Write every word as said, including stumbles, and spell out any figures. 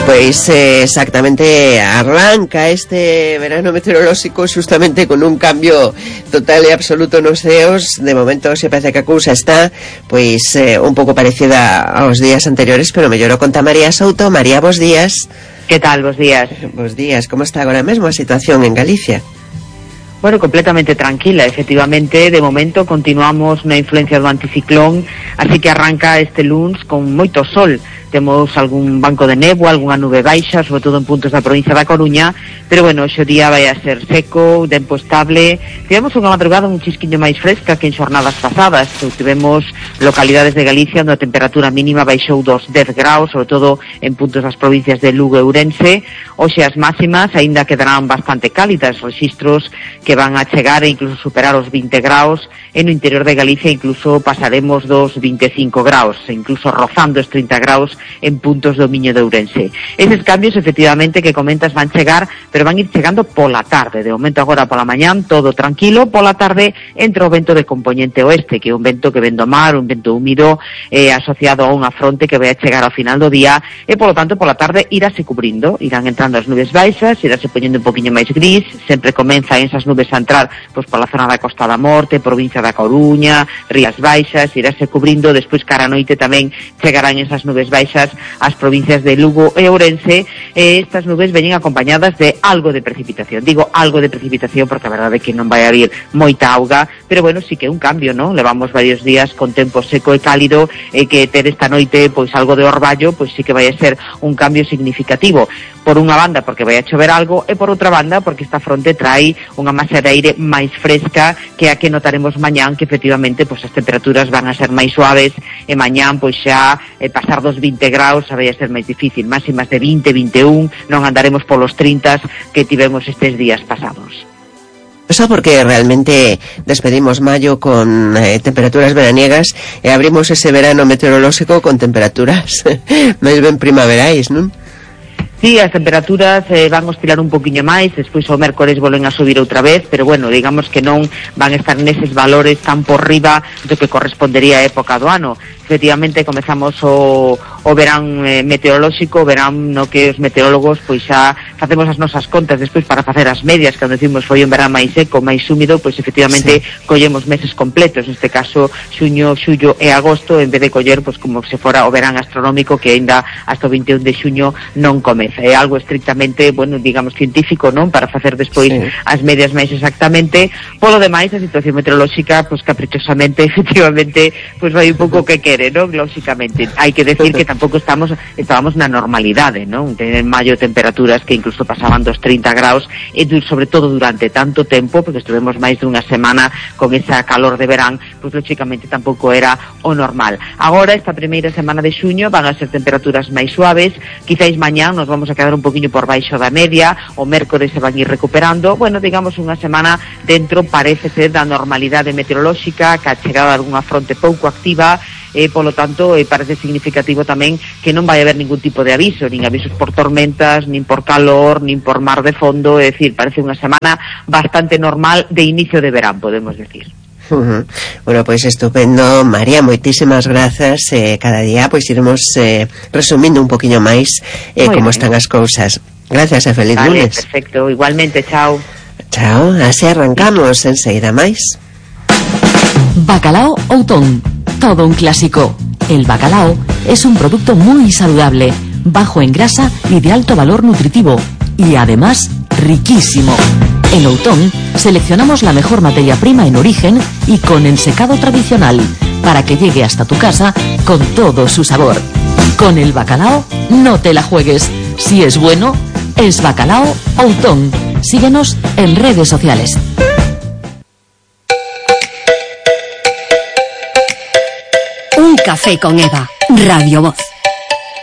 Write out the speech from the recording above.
Pois eh, exactamente arranca este verano meteorolóxico justamente con un cambio total e absoluto nos ceos. De momento se parece que a cousa está pois eh, un pouco parecida aos días anteriores, pero mellorou. Conta María Souto. María, bos días. Que tal, bos días? Bos días, como está agora mesmo a situación en Galicia? Bueno, completamente tranquila, efectivamente. De momento continuamos na influencia do anticiclón, así que arranca este luns con moito sol. Temos algún banco de néboa, algunha nube baixa, sobre todo en puntos da provincia da Coruña, pero bueno, hoxe o día vai a ser seco, tempo estable. Tivemos unha madrugada un chisquiño máis fresca que en xornadas pasadas. Tivemos localidades de Galicia onde a temperatura mínima baixou dos dez graus, sobre todo en puntos das provincias de Lugo e Ourense. Hoxe as máximas aínda quedarán bastante cálidas, rexistros que van a chegar e incluso superar os vinte graus. En o interior de Galicia incluso pasaremos dos vinte e cinco graus, incluso rozando os trinta graus en puntos do Miño de Ourense. Eses cambios, efectivamente, que comentas van chegar, pero van ir chegando pola tarde. De momento agora pola mañán todo tranquilo, pola tarde entra o vento de compoñente oeste, que é un vento que ven do mar, un vento húmido eh, asociado a unha fronte que vai a chegar ao final do día, e polo tanto pola tarde irase cubrindo, irán entrando as nubes baixas, irase poñendo un poquinho máis gris, sempre comenzan esas nubes a entrar pois pola zona da Costa da Morte, provincia da Coruña, Rías Baixas, irase cubrindo, despois cara a noite tamén chegarán esas nubes baixas as provincias de Lugo e Ourense, e estas nubes veñen acompañadas de algo de precipitación. Digo algo de precipitación porque a verdade é que non vai haber moita auga, pero bueno, sí que é un cambio, non? Levamos varios días con tempo seco e cálido, e que ter esta noite pois algo de orballo, pois sí que vai a ser un cambio significativo. Por unha banda porque vai a chover algo, e por outra banda porque esta fronte trae unha masa de aire máis fresca que a que notaremos mañán, que efectivamente pois as temperaturas van a ser máis suaves, e mañán pois xa eh, pasar dos vinte graus xa vai a ser máis difícil, máximas de vinte, vinte e un, non andaremos polos trinta que tivemos estes días pasados. Eso porque realmente despedimos mayo con eh, temperaturas veraniegas e abrimos ese verano meteorolóxico con temperaturas máis ben primaverais, non? Sí, as temperaturas eh, van oscilar un poquinho máis, despois o mércores volven a subir outra vez, pero bueno, digamos que non van a estar neses valores tan por riba do que correspondería a época do ano. Efectivamente, comezamos o, o verán eh, meteorolóxico, o verán no que os meteorólogos pois xa facemos as nosas contas despois para facer as medias, cando decimos foi un verán máis seco, máis húmido, pois efectivamente sí, collemos meses completos, neste caso xuño, xullo e agosto, en vez de coller pois como se fora o verán astronómico que aínda hasta o vinte e un de xuño non comeza. É algo estrictamente, bueno, digamos científico, non? Para facer despois sí, as medias máis exactamente. Polo demais, a situación meteorolóxica, pois caprichosamente, efectivamente, pois vai un pouco que quere, non? Lóxicamente, hai que decir que tampouco estamos estábamos na normalidade, non? En maio temperaturas que incluso pasaban dos trinta graus, e sobre todo durante tanto tempo, porque estuvemos máis dunha semana con esa calor de verán, pois lóxicamente tampouco era o normal. Agora, esta primeira semana de xuño van a ser temperaturas máis suaves, quizáis mañán nos vamos a quedar un poquinho por baixo da media, o mércores se van ir recuperando, bueno, digamos unha semana dentro, parece ser, da normalidade meteorolóxica, que a chegada de algunha fronte pouco activa, e polo tanto eh, parece significativo tamén que non vai haber ningún tipo de aviso, nin avisos por tormentas, nin por calor, nin por mar de fondo, é dicir, parece unha semana bastante normal de inicio de verán, podemos decir. Uh-huh. Bueno, pois pues estupendo, María, moitísimas grazas. eh, cada día pois pues, iremos eh, resumindo un poquinho máis eh, como bien están as cousas. Gracias e feliz vale, lunes. Perfecto, igualmente, chao. Chao, así arrancamos enseguida máis. Bacalao Outón, todo un clásico. El bacalao es un producto muy saludable, bajo en grasa y de alto valor nutritivo, y además riquísimo. En Outón seleccionamos la mejor materia prima en origen y con ensecado tradicional para que llegue hasta tu casa con todo su sabor. Con el bacalao no te la juegues. Si es bueno, es Bacalao Outón. Síguenos en redes sociales. Un café con Eva, Radio Voz.